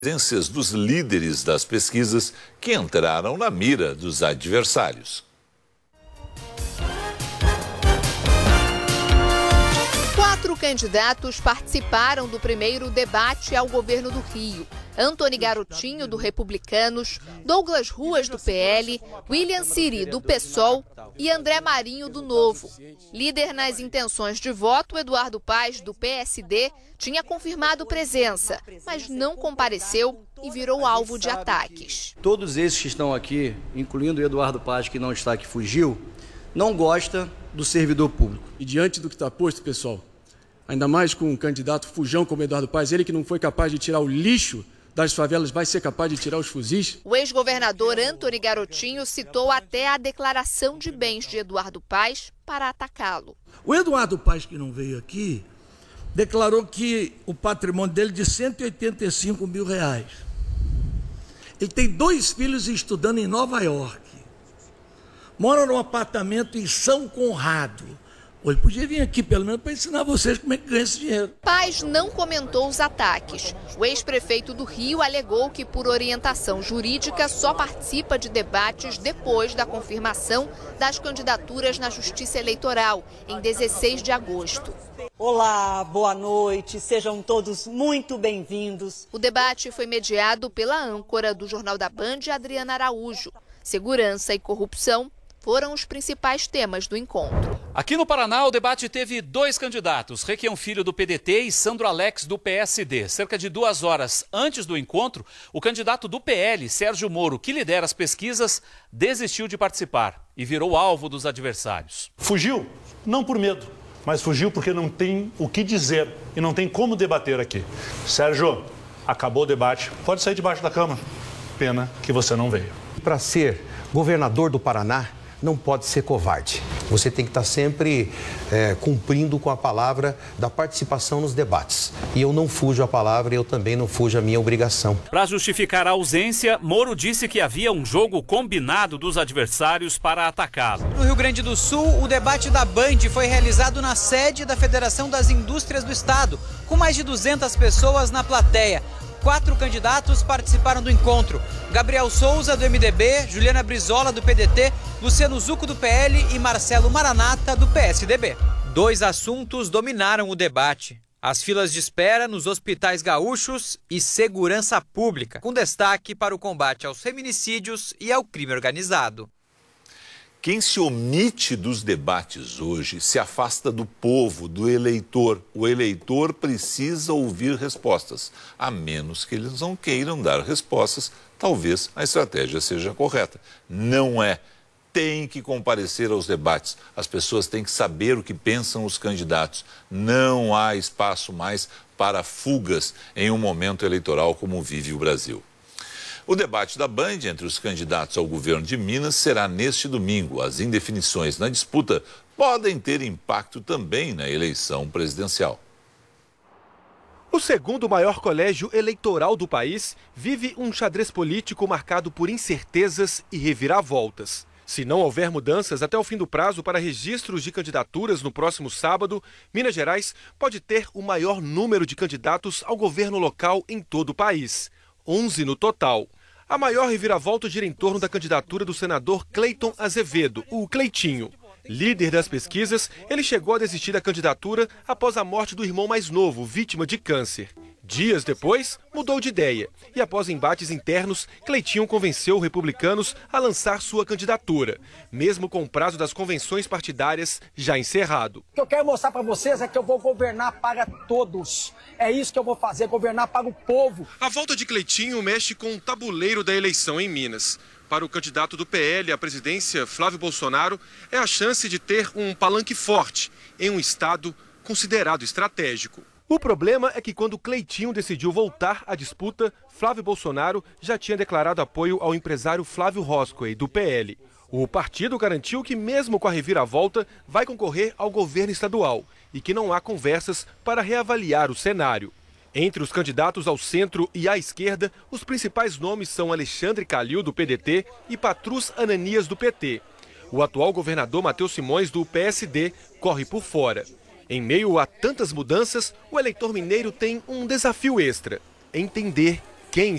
Presenças dos líderes das pesquisas que entraram na mira dos adversários. Quatro candidatos participaram do primeiro debate ao governo do Rio. Antony Garotinho, do Republicanos, Douglas Ruas, do PL, William Siri, do PSOL e André Marinho, do Novo. Líder nas intenções de voto, Eduardo Paes, do PSD, tinha confirmado presença, mas não compareceu e virou alvo de ataques. Todos esses que estão aqui, incluindo o Eduardo Paes, que não está aqui, fugiu, não gosta do servidor público. E diante do que está posto, pessoal, ainda mais com um candidato fujão como Eduardo Paes, ele que não foi capaz de tirar o lixo das favelas, vai ser capaz de tirar os fuzis? O ex-governador Antony Garotinho citou até a declaração de bens de Eduardo Paes para atacá-lo. O Eduardo Paes, que não veio aqui, declarou que o patrimônio dele é de R$185 mil. Ele tem 2 filhos estudando em Nova York. Mora num apartamento em São Conrado. Ele podia vir aqui, pelo menos, para ensinar vocês como é que ganha esse dinheiro. Paes não comentou os ataques. O ex-prefeito do Rio alegou que, por orientação jurídica, só participa de debates depois da confirmação das candidaturas na Justiça Eleitoral, em 16 de agosto. Olá, boa noite, sejam todos muito bem-vindos. O debate foi mediado pela âncora do Jornal da Band, Adriana Araújo. Segurança e corrupção foram os principais temas do encontro. Aqui no Paraná, o debate teve 2 candidatos, Requião Filho, do PDT, e Sandro Alex, do PSD. Cerca de 2 horas antes do encontro, o candidato do PL, Sérgio Moro, que lidera as pesquisas, desistiu de participar e virou alvo dos adversários. Fugiu, não por medo, mas fugiu porque não tem o que dizer e não tem como debater aqui. Sérgio, acabou o debate, pode sair debaixo da cama. Pena que você não veio. Para ser governador do Paraná, não pode ser covarde. Você tem que estar sempre cumprindo com a palavra da participação nos debates. E eu não fujo a palavra e eu também não fujo a minha obrigação. Para justificar a ausência, Moro disse que havia um jogo combinado dos adversários para atacá-lo. No Rio Grande do Sul, o debate da Band foi realizado na sede da Federação das Indústrias do Estado, com mais de 200 pessoas na plateia. 4 candidatos participaram do encontro: Gabriel Souza, do MDB, Juliana Brizola, do PDT, Luciano Zucco, do PL e Marcelo Maranata, do PSDB. 2 assuntos dominaram o debate: as filas de espera nos hospitais gaúchos e segurança pública, com destaque para o combate aos feminicídios e ao crime organizado. Quem se omite dos debates hoje se afasta do povo, do eleitor. O eleitor precisa ouvir respostas, a menos que eles não queiram dar respostas. Talvez a estratégia seja correta. Não é. Tem que comparecer aos debates. As pessoas têm que saber o que pensam os candidatos. Não há espaço mais para fugas em um momento eleitoral como vive o Brasil. O debate da Band entre os candidatos ao governo de Minas será neste domingo. As indefinições na disputa podem ter impacto também na eleição presidencial. O segundo maior colégio eleitoral do país vive um xadrez político marcado por incertezas e reviravoltas. Se não houver mudanças até o fim do prazo para registros de candidaturas no próximo sábado, Minas Gerais pode ter o maior número de candidatos ao governo local em todo o país. 11 no total. A maior reviravolta gira em torno da candidatura do senador Cleiton Azevedo, o Cleitinho. Líder das pesquisas, ele chegou a desistir da candidatura após a morte do irmão mais novo, vítima de câncer. Dias depois, mudou de ideia e, após embates internos, Cleitinho convenceu os republicanos a lançar sua candidatura, mesmo com o prazo das convenções partidárias já encerrado. O que eu quero mostrar para vocês é que eu vou governar para todos. É isso que eu vou fazer, governar para o povo. A volta de Cleitinho mexe com o tabuleiro da eleição em Minas. Para o candidato do PL à presidência, Flávio Bolsonaro, é a chance de ter um palanque forte em um estado considerado estratégico. O problema é que quando Cleitinho decidiu voltar à disputa, Flávio Bolsonaro já tinha declarado apoio ao empresário Flávio Roscoe, do PL. O partido garantiu que, mesmo com a reviravolta, vai concorrer ao governo estadual e que não há conversas para reavaliar o cenário. Entre os candidatos ao centro e à esquerda, os principais nomes são Alexandre Calil, do PDT, e Patrus Ananias, do PT. O atual governador Matheus Simões, do PSD, corre por fora. Em meio a tantas mudanças, o eleitor mineiro tem um desafio extra: entender quem